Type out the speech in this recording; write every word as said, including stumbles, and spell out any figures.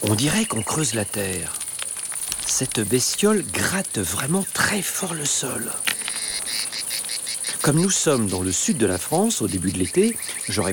On dirait qu'on creuse la terre. Cette bestiole gratte vraiment très fort le sol. Comme nous sommes dans le sud de la France, au début de l'été, j'aurais